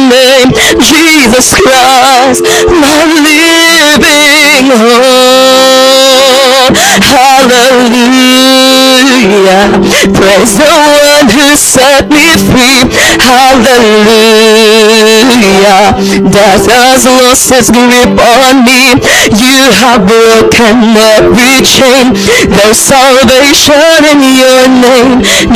name, Jesus Christ, my living hope. Hallelujah. Praise the one who set me free. Hallelujah. Death has lost its grip on me. You have broken every chain. There's salvation in your name,